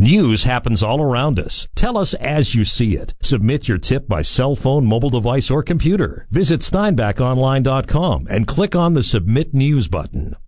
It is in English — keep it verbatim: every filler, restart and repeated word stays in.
News happens all around us. Tell us as you see it. Submit your tip by cell phone, mobile device, or computer. Visit Steinbach Online dot com and click on the Submit News button.